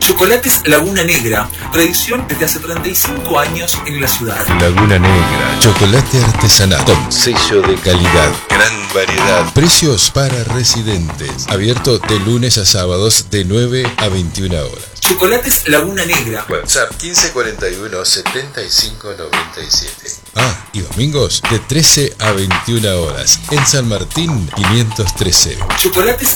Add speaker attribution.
Speaker 1: Chocolates Laguna Negra, tradición desde hace 35 años en la ciudad.
Speaker 2: Laguna Negra, chocolate artesanal con sello de calidad, gran variedad, precios para residentes, abierto de lunes a sábados de 9 a 21 horas.
Speaker 1: Chocolates Laguna Negra.
Speaker 2: WhatsApp 1541 75 97. Y domingos de 13 a 21 horas en San Martín 513.
Speaker 1: Chocolates